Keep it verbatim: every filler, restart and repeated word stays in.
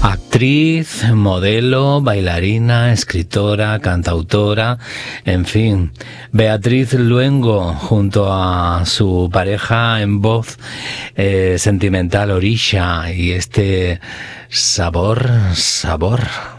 Actriz, modelo, bailarina, escritora, cantautora, en fin. Beatriz Luengo, junto a su pareja en voz eh, sentimental Orisha, y este sabor, sabor.